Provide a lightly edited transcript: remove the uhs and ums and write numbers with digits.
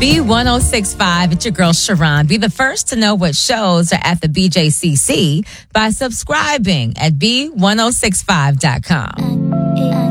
B1065, it's your girl Sharon. Be the first to know what shows are at the BJCC by subscribing at B1065.com.